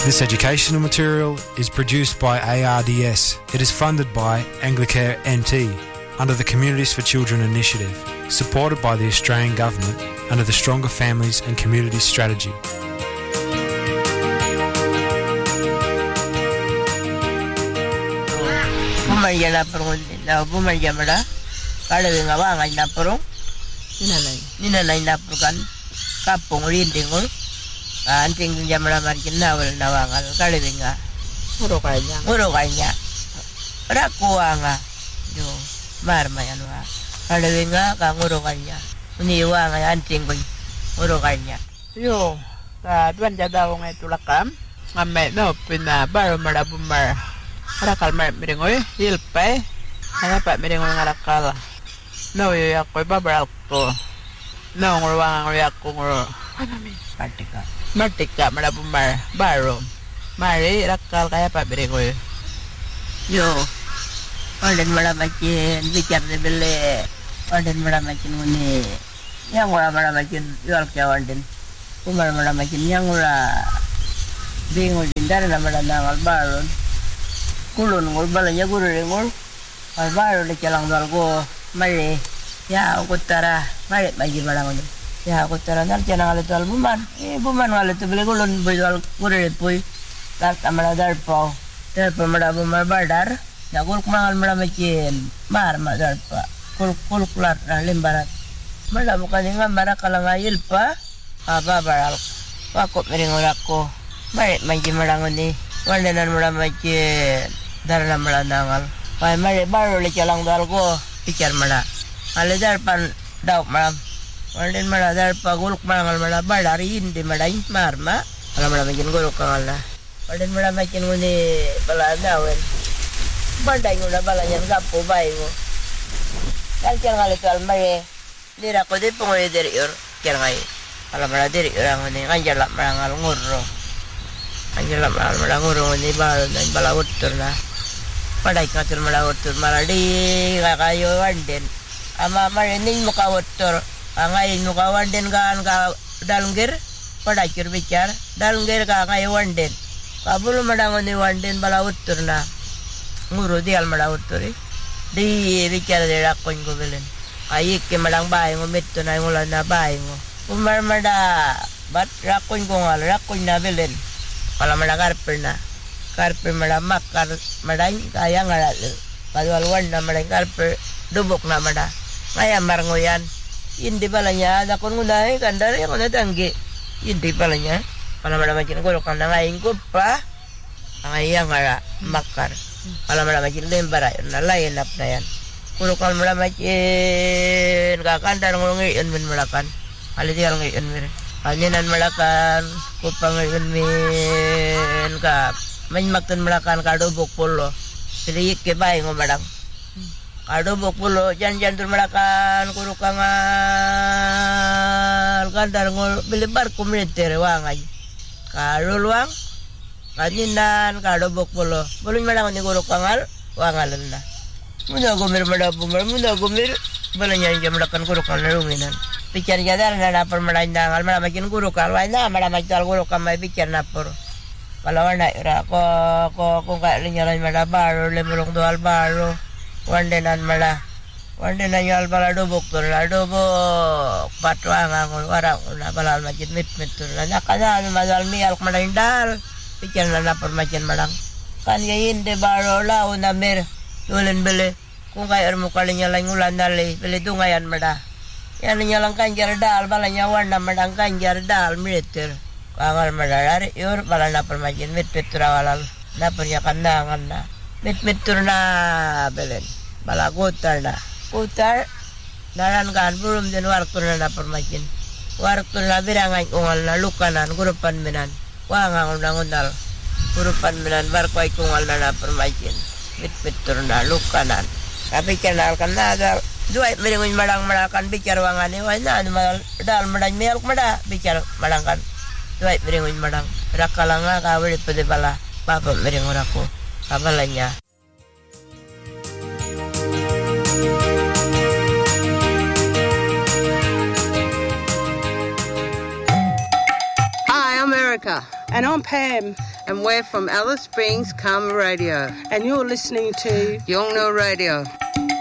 This educational material is produced by ARDS. It is funded by Anglicare NT under the Communities for Children initiative, supported by the Australian Government under the Stronger Families and Communities Strategy. Bumayana perung na bumayamada kada nga ba nga na perung ninanay na perkan kapung rindingol anting jamara markin nawal nawangal kada nga muro kanya rakuwa nga yo marmayan wa kada nga ka muro kanya uniwa nga anting boy muro kanya yo ta duan jadaw nga tulakam ngamme no pina baro marabumar rakal mar miringoy hilpay pa miringoy nga rakal no yo yakoy babral ko no ngurwang nguryak ko ngur martika marabumar baro mari rakal kaya pa miringoy yo olen maramakin bicar de bele olen maramakin muni yang ora maramakin yual kawan den umar maramakin yang ora bingung dindar na malanang albaron kulun ngol balanya guru ngol albaro le kelang dal go mari ya ukutara mari bagi malangon ya ukutara nal janang ale dal buman ale tu bele kulun bejal guru pui tak amala dar pau dar pamada bumar badar ya gol kumangal malamakin mar madar pa kul kulat na limbarat mala bukan nga mara kalangayil pa aba baral wakop miringol ako mari bagi malangon ni wandanan malamakin darna malanangal pai mari baru le calang dal go pikir mala ale dar pan dauk malam wanden mala dar pa guluk malangal mala badari indi malai marma ala mala makin guluk kangala wanden mala makin nguni bala dawen bandai ngula bala yan gapo bai mo kal calang ale tal mari dira ko de pongoy der yor calangai ala mala der yor nguni kanjala malangal ngurro kanjala malangal ngurro nguni bala utur na padai katur malawotur maladi kakayo wanden ama marening mukawotur angayin mukawanden kan ka dalngir padai kir bicar dalngir ka ngayo wanden kabul madangon ni wanden balawotur na nguru dial malawoturi di bicar de rakon ko belen ayik ke malang bae ngo metto na ngulan na bae ngo umar mada bat rakon ko ngal rakon na belen pala malagar perna karpe mada makar madai kaya ngaral kalwal na madai karpe dubok na mada ngaya marngoyan indi balanya ada kon ngunai kandar yang ngona tangge indi balanya pala mada makin golok na ngaing kupa ngaya ngara makar pala mada makin lembara na lain na yan golok mada makin ka kandar ngolongi en men melakan ali dial ngi en mir anyenan melakan kupa ngi en men ka main makan melakan kado bokpolo sedikit ke bayi ngomadang kado bokpolo jan tur melakan kurukangal kandar ngol belibar komuniter wangai kado luang kaninan kado bokpolo boleh melang ni kurukangal wangalan na muna gomir madapumar muna gomir balanya jam melakan kurukangal runginan pikir jadar na napor melandang malamakin kurukal waina malamakin kurukal mai pikir napor kalau anda ira ko kaya linyalan mala baro lemulong doal baro wandenan yal bala dobok tur la dobok patwa ngangol warang na balal majid mit tur la nakana madal mial kmalindal pikir na permajan malang kan yain de baro la una mer tulen bele kung kaya mo kalinyalan ulan dali bele dungayan mada yan linyalan kanjar dal balanya warna madang kanjar dal meter kangal madalari yor bala na permajan mit walal na kandangan na mit tur na belen bala kutar daran kan belum den waktu na permajan waktu na birangan ungal na lukanan gurupan minan wangang undang gurupan minan barkwai kungal na permajan mit tur na lukanan tapi kenal kan ada dua miringun malang bicar wangane wana dal madang melk mada bicar malangkan dua miringun madang rakalanga kawali pede bala papa miringun aku kabalanya. America. And I'm Pam. And we're from Alice Springs Karma Radio. And you're listening to Yolngu Radio.